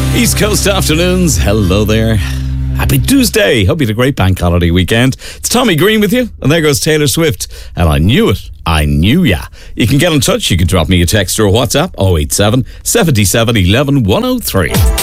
East Coast afternoons, hello there. Happy Tuesday. Hope you had a great bank holiday weekend. It's Tommy Green with you, and there goes Taylor Swift. And I knew it. I knew ya. You can get in touch. You can drop me a text or a WhatsApp, 087 77 11 103.